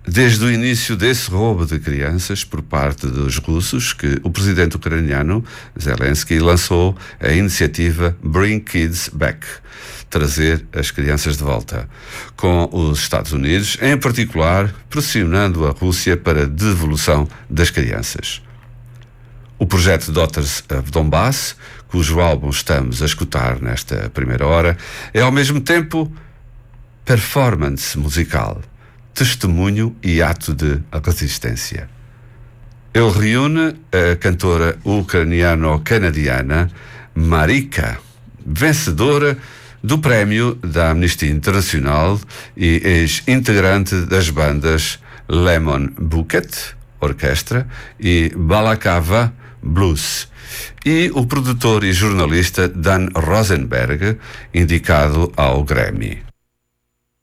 desde o início desse roubo de crianças por parte dos russos que o presidente ucraniano Zelensky lançou a iniciativa Bring Kids Back, trazer as crianças de volta, com os Estados Unidos, em particular, pressionando a Rússia para a devolução das crianças. O projeto Daughters of Donbass, cujo álbum estamos a escutar nesta primeira hora, é ao mesmo tempo performance musical, testemunho e ato de resistência. Ele reúne a cantora ucraniano-canadiana Marika, vencedora do prémio da Amnistia Internacional e ex-integrante das bandas Lemon Bucket, orquestra, e Balaclava Blues, e o produtor e jornalista Dan Rosenberg, indicado ao Grammy.